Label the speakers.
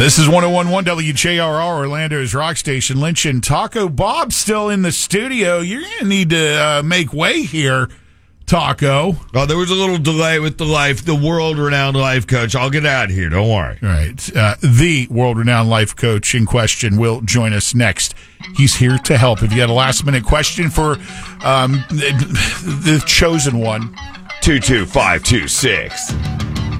Speaker 1: This is 101.1 WJRR, Orlando's rock station. Lynch and Taco Bob still in the studio. You're going to need to make way here, Taco.
Speaker 2: Oh, there was a little delay with the world-renowned life coach. I'll get out of here. Don't worry.
Speaker 1: All right. The world-renowned life coach in question will join us next. He's here to help. If you got a last-minute question for the chosen one,
Speaker 2: 22526.